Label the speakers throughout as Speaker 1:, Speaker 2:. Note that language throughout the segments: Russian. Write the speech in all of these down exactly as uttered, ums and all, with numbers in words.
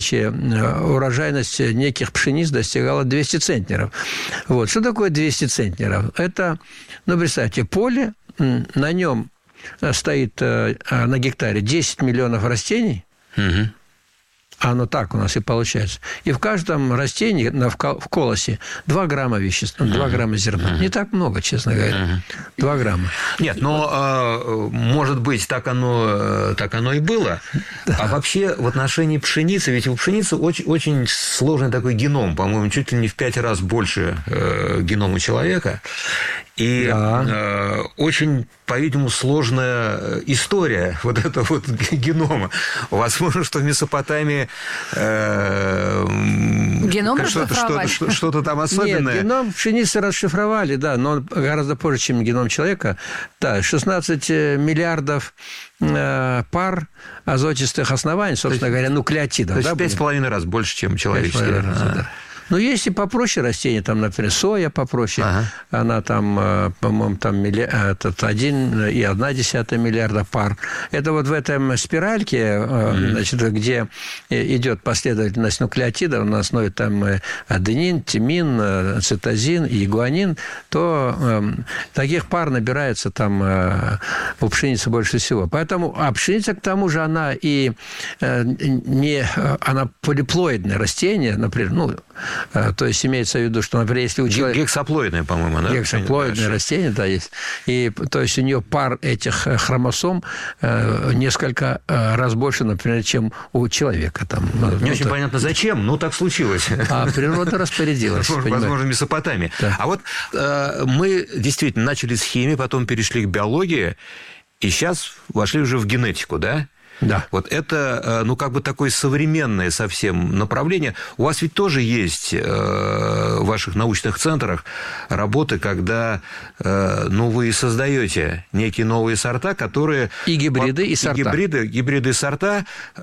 Speaker 1: случае урожайность неких пшениц достигала двести центнеров. Вот. Что такое двести центнеров? Это, ну, представьте, поле, на нем стоит на гектаре десять миллионов растений, угу. Оно так у нас и получается. И в каждом растении, в колосе, два грамма вещества, два грамма зерна. Не так много, честно говоря. два грамма.
Speaker 2: Нет, но, может быть, так оно, так оно и было. Да. А вообще, в отношении пшеницы, ведь у пшеницы очень, очень сложный такой геном, по-моему, чуть ли не в пять раз больше генома человека. И да. э, очень, по-видимому, сложная история вот этого вот генома. Возможно, что в Месопотамии э,
Speaker 3: геном
Speaker 2: что-то, что-то, что-то, что-то там особенное.
Speaker 1: Нет, геном пшеницы расшифровали, да, но гораздо позже, чем геном человека. Да, шестнадцать миллиардов э, пар азотистых оснований, собственно есть, говоря, нуклеотидов.
Speaker 2: То есть пять с половиной раз больше, чем человеческие.
Speaker 1: Ну, есть и попроще растения, там, например, соя попроще, ага. Она там, по-моему, там милли... этот один и одна десятая миллиарда пар. Это вот в этом спиральке, mm-hmm. значит, где идет последовательность нуклеотидов на основе там аденин, тимин, цитозин и гуанин, то э, таких пар набирается там э, у пшеницы больше всего. Поэтому, а пшеница, к тому же, она и э, не, она полиплоидное растение, например, ну, то есть имеется в виду, что, например, если у человека...
Speaker 2: Гексаплоидное, по-моему, да?
Speaker 1: Гексаплоидное растение, да, есть. И, то есть у нее пар этих хромосом несколько раз больше, например, чем у человека. Там,
Speaker 2: Не
Speaker 1: ну,
Speaker 2: очень
Speaker 1: то...
Speaker 2: понятно, зачем, но так случилось.
Speaker 1: А природа распорядилась.
Speaker 2: Возможно, в Месопотамии. Да. А вот э, мы действительно начали с химии, потом перешли к биологии, и сейчас вошли уже в генетику, да?
Speaker 1: Да.
Speaker 2: Вот это, ну, как бы такое современное совсем направление. У вас ведь тоже есть в ваших научных центрах работы, когда, ну, вы создаете некие новые сорта, которые...
Speaker 1: И гибриды, и сорта.
Speaker 2: И гибриды, гибриды и сорта,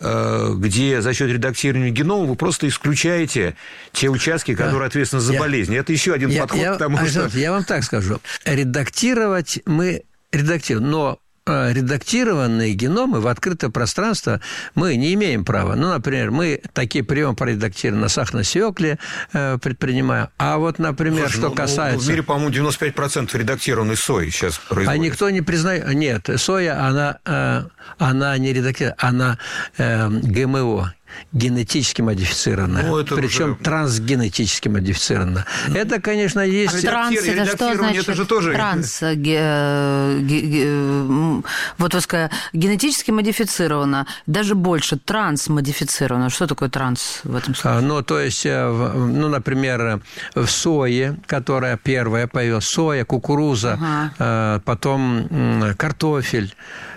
Speaker 2: где за счет редактирования генома вы просто исключаете те участки, которые да. ответственны за я, болезни. Это еще один
Speaker 1: я,
Speaker 2: подход
Speaker 1: я,
Speaker 2: к тому,
Speaker 1: что... Я вам так скажу. Редактировать мы редактируем, но... редактированные геномы в открытое пространство мы не имеем права. Ну, например, мы такие приемы по редактированию на сахарной свекле э, предпринимаем. А вот, например, Слушай, что ну, касается...
Speaker 2: В мире, по-моему, девяносто пять процентов редактированной сои сейчас производится.
Speaker 1: А никто не признает... Нет, соя, она, э, она не редактирована, она э, ГМО. Генетически модифицировано, ну, причем уже... трансгенетически модифицировано. Ну, это, конечно, есть...
Speaker 3: А транс, это что значит?
Speaker 2: Это же тоже...
Speaker 3: Транс, ге, ге, ге, вот вы сказали, генетически модифицировано, даже больше, трансмодифицировано. Что такое транс в этом случае?
Speaker 1: А, ну, то есть, ну, например, в сое, которая первая появилась, соя, кукуруза, ага. потом картофель,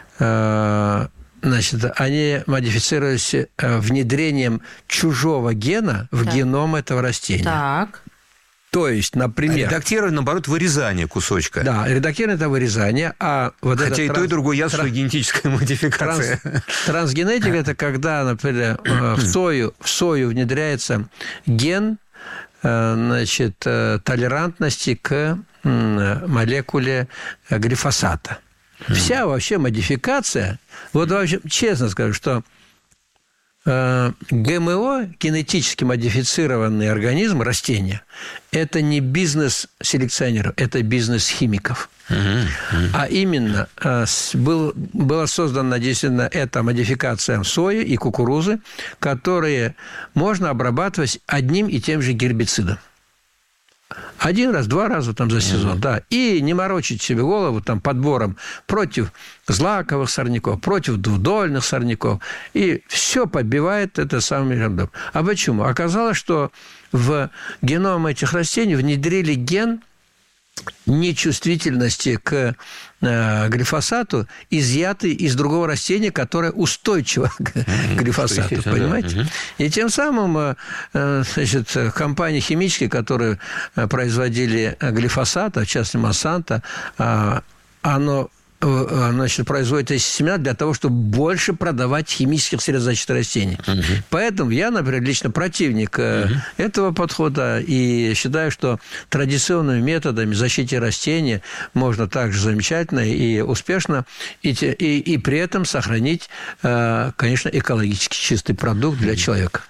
Speaker 1: значит, они модифицировались внедрением чужого гена в так. геном этого растения.
Speaker 3: Так.
Speaker 1: То есть, например...
Speaker 2: А редактирование, наоборот, вырезание кусочка.
Speaker 1: Да, редактирование – это вырезание, а вот
Speaker 2: Хотя
Speaker 1: это...
Speaker 2: и
Speaker 1: транс...
Speaker 2: то, и другое ясно, что генетическая модификация.
Speaker 1: Транс... Трансгенетика – это когда, например, в сою, в сою внедряется ген, значит, толерантности к молекуле глифосата. Вся вообще модификация, вот вообще честно скажу, что э, ГМО, генетически модифицированный организм, растения, это не бизнес селекционеров, это бизнес химиков. Uh-huh. Uh-huh. А именно э, был, была создана действительно эта модификация сои и кукурузы, которые можно обрабатывать одним и тем же гербицидом. Один раз, два раза там за сезон, mm-hmm. да. И не морочить себе голову там подбором против злаковых сорняков, против двудольных сорняков. И все подбивает это самый рандом. А почему? Оказалось, что в геном этих растений внедрили ген нечувствительности к э, глифосату, изъятый из другого растения, которое устойчиво к mm-hmm. глифосату, понимаете? Да. Mm-hmm. И тем самым э, значит, компании химические, которые производили глифосат, в частности Монсанто, э, оно значит, производит эти семена для того, чтобы больше продавать химических средств защиты растений. Uh-huh. Поэтому я, например, лично противник uh-huh. этого подхода и считаю, что традиционными методами защиты растений можно также замечательно и успешно и, и, и при этом сохранить, конечно, экологически чистый продукт для uh-huh. человека.